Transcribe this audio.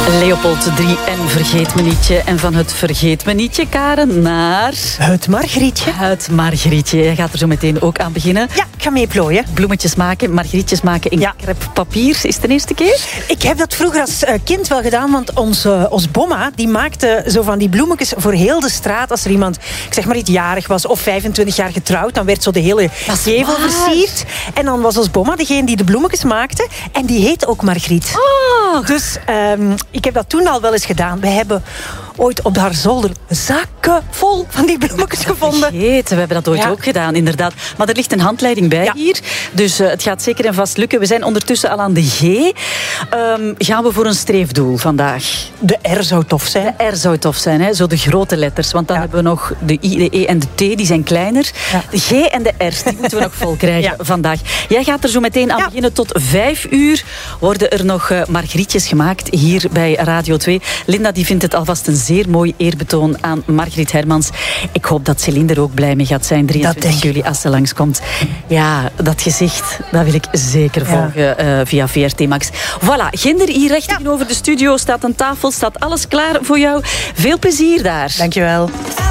Leopold 3 en Vergeet me nietje. En van het Vergeet me nietje, Karen, naar... Het Margrietje. Het Margrietje. Jij gaat er zo meteen ook aan beginnen. Ja, ik ga mee plooien. Bloemetjes maken, margrietjes maken in crêpepapier. Is het de eerste keer? Ik heb dat vroeger als kind wel gedaan, want ons bomma die maakte zo van die bloemetjes voor heel de straat. Als er iemand, ik zeg maar iets, jarig was of 25 jaar getrouwd, dan werd zo de hele gevel versierd. En dan was ons bomma degene die de bloemetjes maakte. En die heet ook Margriet. Oh. Dus ik heb dat toen al wel eens gedaan. We hebben ooit op haar zolder zakken vol van die bloemetjes gevonden. Vergeten, we hebben dat ooit ook gedaan, inderdaad. Maar er ligt een handleiding bij hier. Dus het gaat zeker en vast lukken. We zijn ondertussen al aan de G. Gaan we voor een streefdoel vandaag? De R zou tof zijn. De R zou tof zijn, hè? Zo de grote letters. Want dan hebben we nog de I, de E en de T, die zijn kleiner. Ja. De G en de R, die moeten we nog vol krijgen vandaag. Jij gaat er zo meteen aan beginnen. Tot 5 uur worden er nog margrietjes gemaakt hier bij Radio 2. Linda die vindt het alvast een zeer mooi eerbetoon aan Margriet Hermans. Ik hoop dat Céline er ook blij mee gaat zijn, 23 juli, als ze langskomt. Ja, dat gezicht, dat wil ik zeker volgen via VRT Max. Voilà, Ginder, hier recht tegenover de studio staat een tafel, staat alles klaar voor jou. Veel plezier daar. Dankjewel.